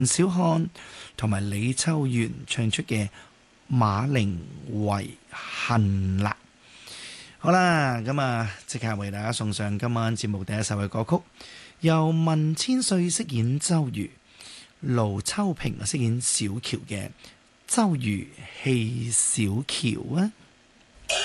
小漢同埋李秋元唱出嘅馬陵遺恨啦。好啦，咁啊，即刻為大家送上今晚節目第一首嘅歌曲，由文千歲飾演周瑜，盧秋萍飾演小喬嘅《周瑜戲小喬》啊。